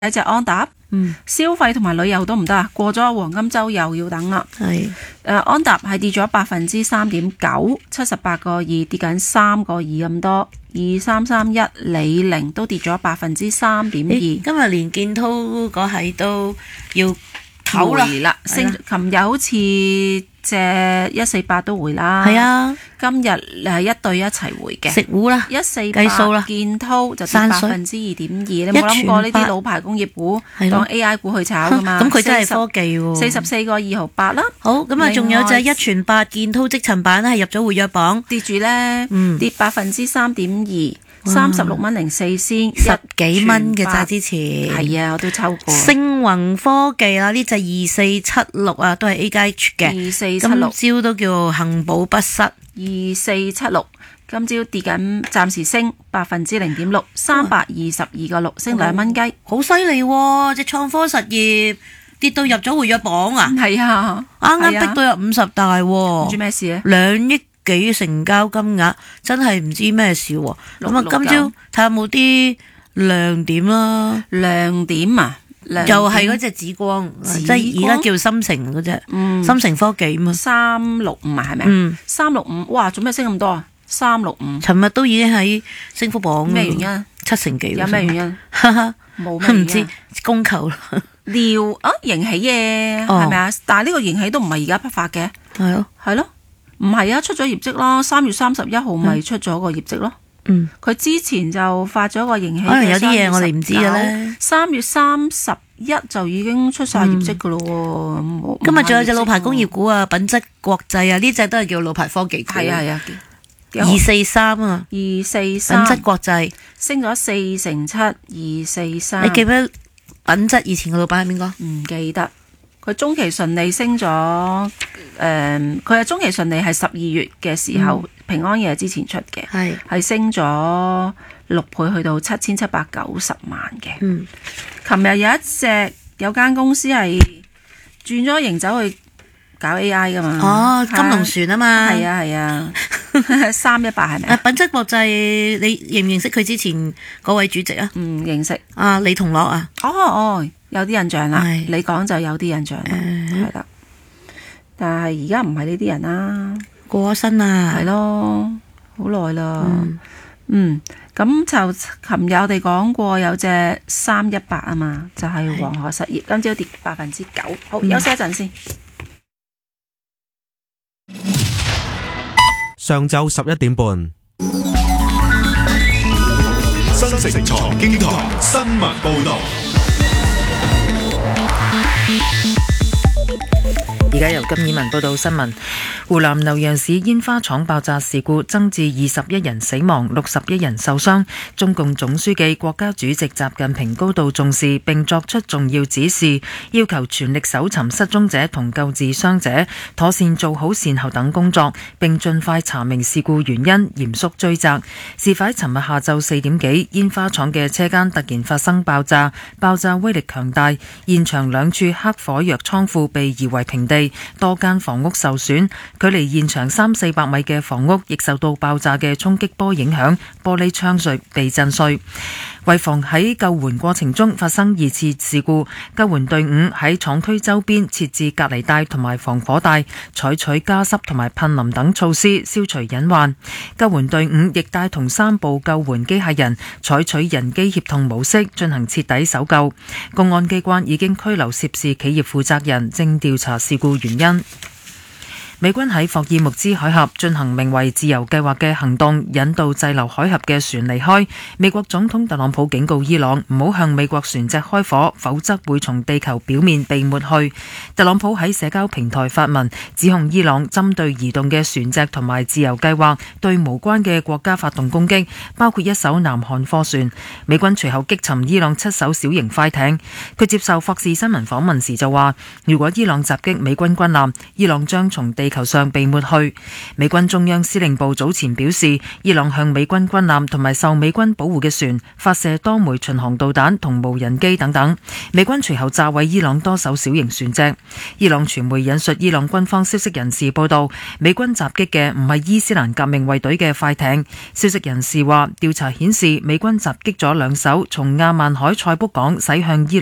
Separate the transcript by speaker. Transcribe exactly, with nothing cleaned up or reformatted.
Speaker 1: 有隻安踏，
Speaker 2: 嗯，
Speaker 1: 消費同埋旅遊都唔得啊，過咗黃金週又要等啦。
Speaker 2: 係
Speaker 1: 誒，安踏係跌咗百分之三點九，七十八個二，跌緊三個二咁多。二三三一李寧都跌咗百分之三點二。
Speaker 2: 今日連建滔嗰係都要唞啦，
Speaker 1: 回啦，升。琴日好似隻一四八都回啦。
Speaker 2: 係啊，
Speaker 1: 今日係一對一齊回嘅。
Speaker 2: 食糊啦，
Speaker 1: 一四
Speaker 2: 計數啦
Speaker 1: 八建滔就跌百分之二點二。你冇諗過呢啲老牌工業股當 A I 股去炒噶嘛？
Speaker 2: 咁佢真係科技喎。
Speaker 1: 四十四個二毫八啦。
Speaker 2: 好，咁啊，仲有隻一傳八建滔積層板咧，係入咗活躍榜，
Speaker 1: 跌住咧，
Speaker 2: 嗯
Speaker 1: 跌百分之三點二，三十六蚊零四仙，
Speaker 2: 十幾蚊嘅咋之前。
Speaker 1: 係啊，我都抽過。
Speaker 2: 星宏科技啦，呢隻二四七六啊，都係 A 加 H 嘅。
Speaker 1: 二四七六，
Speaker 2: 今朝都叫幸保不失。
Speaker 1: 二四七六，今朝跌緊，暫時升百分之零點六，三百二十二個六，升兩蚊雞，
Speaker 2: 好犀利喎！隻創科實業跌到入咗活躍榜啊！
Speaker 1: 係啊，
Speaker 2: 啱啱逼到入五十大喎，
Speaker 1: 唔知咩事啊？
Speaker 2: 兩億幾成交金額，真係唔知咩事喎。咁啊，今朝睇下冇啲亮點啦。
Speaker 1: 亮點啊！
Speaker 2: 又係嗰隻紫光，即係而家叫深成嗰隻，
Speaker 1: 嗯，
Speaker 2: 深成科技嘛。
Speaker 1: 三六五啊，係咪啊？
Speaker 2: 嗯，
Speaker 1: 三六五，哇，做咩升咁多啊？三六五，
Speaker 2: 尋日都已經喺升幅榜。
Speaker 1: 咩原因？
Speaker 2: 七成幾。
Speaker 1: 有咩原因？冇咩原因。
Speaker 2: 唔知供求啦。
Speaker 1: 料啊，盈喜嘅係咪啊？但係呢個盈喜都唔係而家批發嘅。
Speaker 2: 係咯，
Speaker 1: 係咯，唔係啊，出咗業績咯，三月三十一號咪出咗個業績咯。
Speaker 2: 嗯，
Speaker 1: 佢之前就發咗個盈喜，
Speaker 2: 可能有啲嘢我哋唔知嘅咧。
Speaker 1: 三月三十一就已經出晒業績噶咯喎。
Speaker 2: 今日仲有隻老牌工業股啊，品質國際啊，呢隻都係叫老牌科技股。
Speaker 1: 係啊係啊，
Speaker 2: 二四三啊，
Speaker 1: 二四三
Speaker 2: 品質國際
Speaker 1: 升咗四成七，二四三。
Speaker 2: 你記唔記得品質以前嘅老闆係邊個？
Speaker 1: 唔記得。佢中期純利升咗，誒、呃，佢係中期純利係十二月嘅時候，嗯、平安夜之前出嘅，係係升咗六倍，去到七千七百九十萬嘅。嗯，琴日有一隻有間公司係轉咗型走去搞 A I 噶嘛？
Speaker 2: 哦，金龍船啊嘛，
Speaker 1: 係啊係啊，三一八係咪啊？
Speaker 2: 品質國際，你認唔認識佢之前嗰位主席啊？
Speaker 1: 唔認識。
Speaker 2: 啊，李同樂啊？
Speaker 1: 哦哦。有啲印象啦，你講就有啲印象啦，係啦、嗯。但係而家唔係呢啲人啦，
Speaker 2: 過咗身啦，
Speaker 1: 係咯，好耐啦。嗯，咁、嗯、就琴日我哋講過有隻三一八啊嘛，就係、是、黃河實業，今朝跌百分之九。好，休息一陣先。
Speaker 3: 上晝十一點半，
Speaker 4: 新城財經台新聞報道。
Speaker 5: 而家由金以文報道新聞。湖南瀏陽市煙花廠爆炸事故增至二十一人死亡，六十一人受傷。中共總書記、國家主席習近平高度重視並作出重要指示，要求全力搜尋失蹤者同救治傷者，妥善做好善後等工作，並盡快查明事故原因，嚴肅追責。事發喺尋日下晝四點幾，煙花廠嘅車間突然發生爆炸，爆炸威力強大，現場兩處黑火藥倉庫被夷為平地，多間房屋受損。距離現場三四百米嘅房屋亦受到爆炸嘅衝擊波影響，玻璃窗碎被震碎。為防喺救援過程中發生二次事故，救援隊伍喺廠區周邊設置隔離帶同埋防火帶，採取加濕同埋噴淋等措施消除隱患。救援隊伍亦帶同三部救援機械人，採取人機協同模式進行徹底搜救。公安機關已經拘留涉事企業負責人，正調查事故原因。美軍喺霍爾木茲海峽進行名為自由計劃嘅行動，引導滯留海峽嘅船離開。美國總統特朗普警告伊朗唔好向美國船隻開火，否則會從地球表面被抹去。特朗普喺社交平台發文，指控伊朗針對移動嘅船隻同埋自由計劃，對無關嘅國家發動攻擊，包括一艘南韓貨船。美軍隨後擊沉伊朗七艘小型快艇。佢接受霍士新聞訪問時就話，如果伊朗襲擊美軍軍艦，伊朗將從地球上被抹去。美軍中央司令部早前表示，伊朗向美軍軍艦同埋受美軍保護嘅船發射多枚巡航導彈同無人機等等。美軍隨後炸毀伊朗多艘小型船隻。伊朗傳媒引述伊朗軍方消息人士報道，美軍襲擊嘅唔係伊斯蘭革命衛隊嘅快艇。消息人士話，調查顯示美軍襲擊咗兩艘從亞曼海塞卜港駛向伊朗